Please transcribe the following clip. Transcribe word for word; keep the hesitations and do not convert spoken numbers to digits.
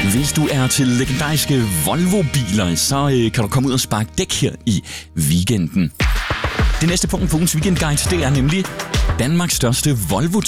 Hvis du er til legendariske Volvo-biler, så øh, kan du komme ud og sparke dæk her i weekenden. Det næste punkt på ugens weekendguide, det er nemlig Danmarks største Volvo